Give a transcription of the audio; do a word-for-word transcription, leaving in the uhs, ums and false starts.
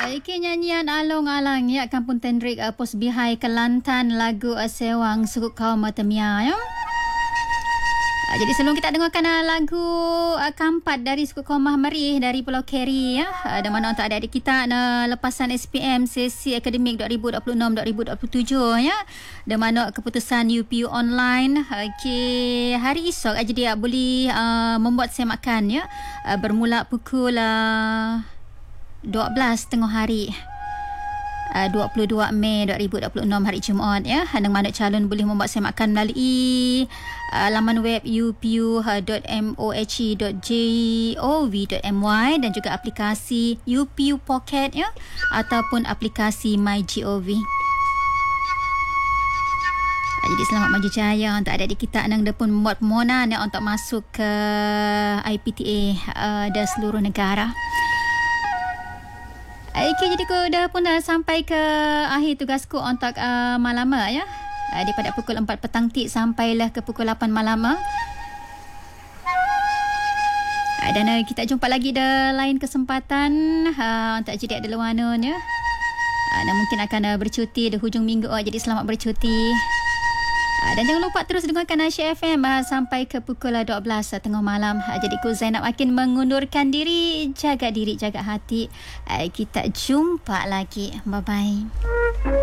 Iki nyanyian along-alang ya Kampung Tendrik uh, Pos Bihai Kelantan, lagu uh, Sewang Sukuk Kaum Matemia ya. Uh, jadi sebelum kita dengarkan uh, lagu uh, Kampat dari Suku Kaum Mahmerih dari Pulau Keri ya. Uh, dan mana untuk adik-adik kita uh, lepasan S P M sesi akademik dua ribu dua puluh enam dua ribu dua puluh tujuh ya. Dan mana keputusan U P U online. Okey, hari esok aja dia boleh uh, membuat semakan ya. Uh, bermula pukul uh, dua belas tengah hari uh, dua puluh dua Mei dua ribu dua puluh enam hari Jumaat ya. Handang mana calon boleh membuat semakan melalui uh, laman web u p u dot mohe dot gov dot my dan juga aplikasi U P U Pocket ya ataupun aplikasi MyGov. Jadi selamat maju jaya untuk adik-adik kita yang dah pun membuat permohonan ya, untuk masuk ke I P T A uh, dan seluruh negara. Okay, jadi aku dah pun dah sampai ke akhir tugasku untuk uh, malam ya. Uh, daripada pukul empat petang tik sampailah ke pukul lapan malam. Uh, dan uh, kita jumpa lagi dah lain kesempatan uh, untuk jadi ada luanan ya. Uh, dan mungkin akan uh, bercuti di hujung minggu. Uh, jadi selamat bercuti. Uh, dan jangan lupa terus dengarkan Aisyah F M uh, sampai ke pukul uh, dua belas uh, tengah malam. Uh, jadi ku Zainab Akin mengundurkan diri. Jaga diri, jaga hati. Uh, kita jumpa lagi. Bye-bye.